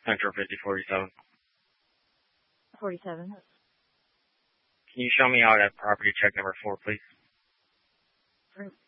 Central 5047. 47. Can you show me out at property check number 4, please?